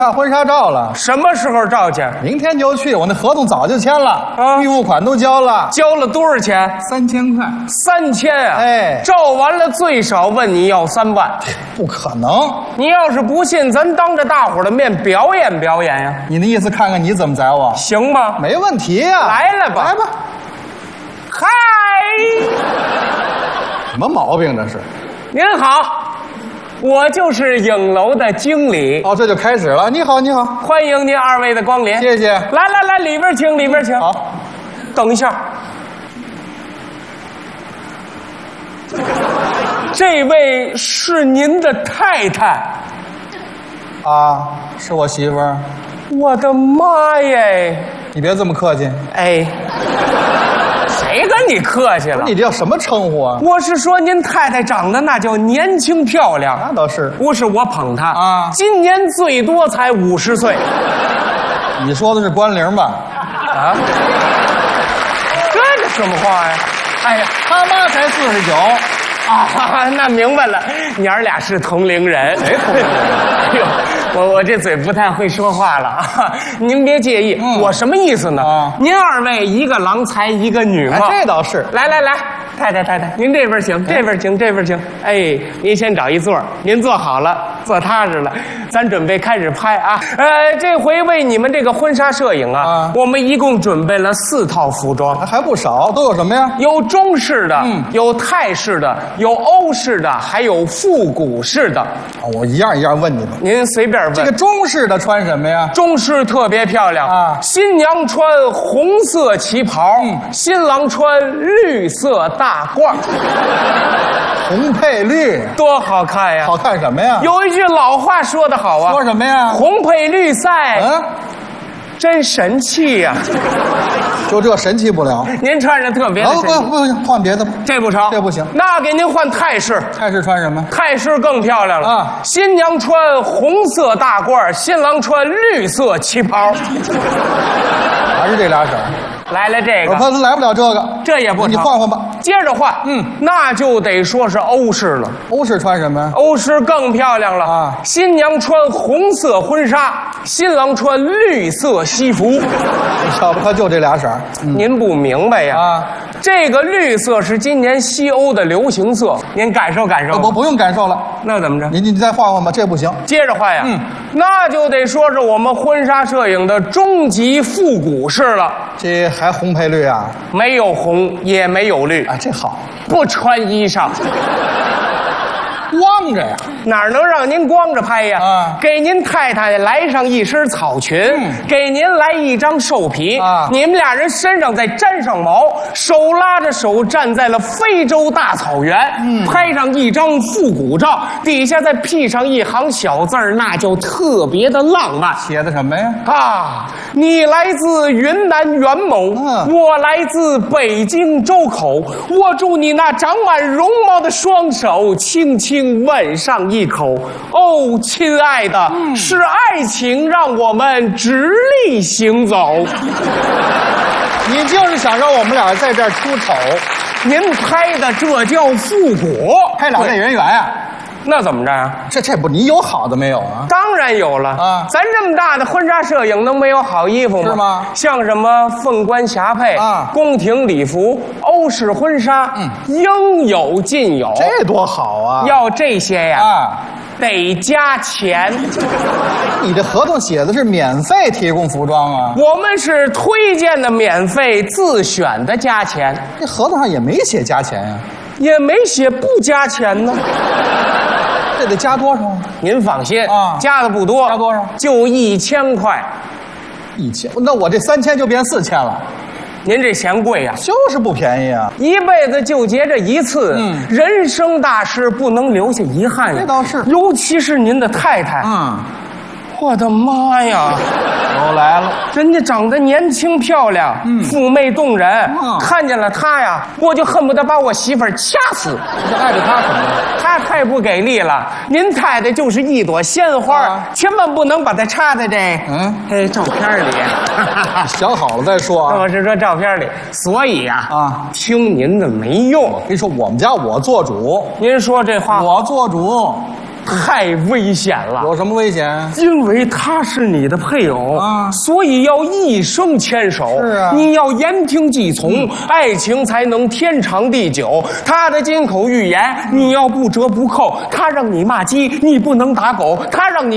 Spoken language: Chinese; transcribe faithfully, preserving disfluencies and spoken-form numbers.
看婚纱照了， 什么时候照去？ 明天就去。我那合同早就签了， 啊预付款都交了， 交了多少钱？ 三千块。 三千啊！ 哎照完了最少问你要三万。 不可能！ 你要是不信，咱当着大伙儿的面表演表演呀， 你的意思看看你怎么宰我？ 行吗？ 没问题呀、 来了吧， 来吧。 嗨， 什么毛病这是？ 您好。我就是影楼的经理， 哦，这就开始了。你好，你好， 欢迎您二位的光临。 谢谢。 来来来，里边请，里边请。 好， 等一下，这位是您的太太。 啊，是我媳妇儿。 我的妈耶！ 你别这么客气。 哎，谁跟你客气了？ 你这叫什么称呼啊？ 我是说，您太太长得那叫年轻漂亮。 那倒是。 不是我捧她啊， 今年最多才五十岁。 你说的是关龄吧？ 啊，这是什么话呀？ 哎呀，他妈才四十九。 啊，那明白了，娘儿俩是同龄人。 哎，同龄人。 哎呦，我我这嘴不太会说话了啊，您别介意。 嗯、 我什么意思呢？ 啊， 您二位一个郎才一个女貌， 哎，这倒是。 来来来，太太太太，您这边请，这边请，这边请。哎，您先找一座，您坐好了，坐踏实了，咱准备开始拍啊。呃，这回为你们这个婚纱摄影啊， 啊我们一共准备了四套服装， 还不少，都有什么呀？ 有中式的， 嗯， 有泰式的，有欧式的，还有复古式的。 我一样一样问你吧。 您随便问。 这个中式的穿什么呀？ 中式特别漂亮啊！ 新娘穿红色旗袍，嗯、新郎穿绿色大褂， 红配绿， 多好看呀！ 好看什么呀？ 有一句老话说得好啊， 说什么呀？ 红配绿赛， 嗯， 真神气呀！ 就这神气不了。 您穿着特别的神气。 不不行，换别的吧。 这不成， 这不行。 那给您换泰式。 泰式穿什么？ 泰式更漂亮了啊！ 新娘穿红色大褂，新郎穿绿色旗袍。 还是这俩色儿。 来了这个， 我怕他来不了这个， 这也不成， 你换换吧。 接着换， 嗯， 那就得说是欧式了。 欧式穿什么？ 欧式更漂亮了啊！ 新娘穿红色婚纱，新郎穿绿色西服。 你瞧吧，他就这俩色儿。 嗯、您不明白呀？ 啊， 这个绿色是今年西欧的流行色，您感受感受。 我不用感受了。 那怎么着？ 你你再换换吧，这不行。 接着换呀。 嗯， 那就得说是我们婚纱摄影的终极复古式了。 这还红配绿啊？ 没有红，也没有绿。 啊，这好。 不穿衣裳。 光着呀， 哪能让您光着拍呀？ 啊， 给您太太来上一身草裙， 嗯、 给您来一张兽皮啊， 你们俩人身上再沾上毛，手拉着手站在了非洲大草原，嗯、拍上一张复古照，底下再辟上一行小字儿，那就特别的浪漫。 写的什么呀？ 啊，你来自云南元谋， 嗯、 我来自北京周口，握住你那长满绒毛的双手，轻轻吻上一口。哦，亲爱的，嗯、是爱情让我们直立行走。 你就是想让我们俩在这儿出丑？ 您拍的这叫复古， 拍两类人缘呀？ 那怎么着呀？ 这这不你有好的没有啊？ 当然有了啊！ 咱这么大的婚纱摄影能没有好衣服吗？ 是吗？ 像什么凤冠霞帔啊、 宫廷礼服、欧式婚纱，嗯，应有尽有。 这多好啊！ 要这些呀， 啊， 得加钱。 你这合同写的是免费提供服装啊？ 我们是推荐的免费，自选的加钱。 这合同上也没写加钱呀、啊， 也没写不加钱呢。 这得加多少？ 您放心啊， 加的不多。 加多少？ 就一千块。 一千？那我这三千就变四千了。 您这嫌贵呀、啊？ 就是不便宜啊！ 一辈子就结这一次， 嗯， 人生大事不能留下遗憾呀。 这倒是， 尤其是您的太太。 嗯， 我的妈呀！ 又来了， 人家长得年轻漂亮，嗯，妩媚动人， 嗯， 看见了她呀，我就恨不得把我媳妇儿掐死。 这爱着她什么？ 她太不给力了。您太太就是一朵鲜花，啊、千万不能把它插在这嗯这照片里。 想好了再说啊。 我是说照片里，所以呀， 啊， 听您的没用。 跟你说，我们家我做主。 您说这话， 我做主。 太危险了。 有什么危险？ 因为他是你的配偶啊所以要一生牵手。 是啊你要言听计从，爱情才能天长地久。他的金口玉言，你要不折不扣；他让你骂鸡，你不能打狗；他让你